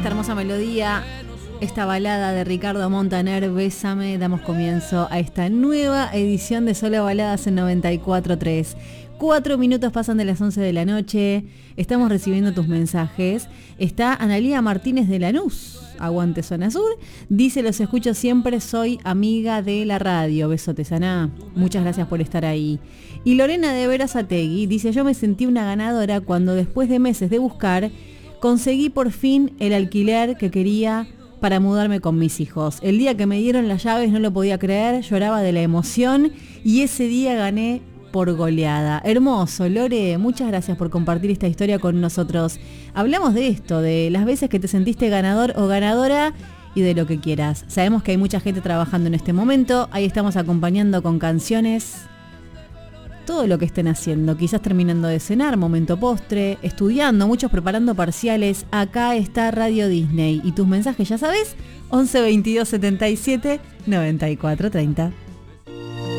hermosa melodía, esta balada de Ricardo Montaner, Bésame, damos comienzo a esta nueva edición de Solo Baladas en 94.3. 4 minutos pasan de las 11 de la noche, estamos recibiendo tus mensajes. Está Analía Martínez de Lanús, aguante Zona Sur, dice: los escucho siempre, soy amiga de la radio. Besotes, Ana, muchas gracias por estar ahí. Y Lorena de Berazategui dice: yo me sentí una ganadora cuando después de meses de buscar, conseguí por fin el alquiler que quería para mudarme con mis hijos. El día que me dieron las llaves no lo podía creer, lloraba de la emoción y ese día gané por goleada. Hermoso, Lore, muchas gracias por compartir esta historia con nosotros. Hablamos de esto, de las veces que te sentiste ganador o ganadora y de lo que quieras. Sabemos que hay mucha gente trabajando en este momento, ahí estamos acompañando con canciones todo lo que estén haciendo, quizás terminando de cenar, momento postre, estudiando, muchos preparando parciales. Acá está Radio Disney y tus mensajes, ya sabes, 11 22 77 94 30.